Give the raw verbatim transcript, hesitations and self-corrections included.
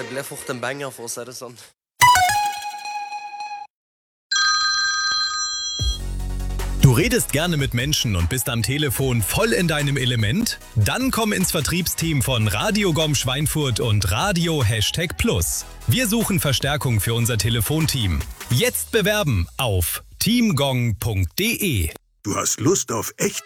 gleich auf den Banger von Sarasand. Du redest gerne mit Menschen und bist am Telefon voll in deinem Element? Dann komm ins Vertriebsteam von Radio Gom Schweinfurt und Radio Hashtag Plus. Wir suchen Verstärkung für unser Telefonteam. Jetzt bewerben auf teamgong punkt de. Du hast Lust auf echt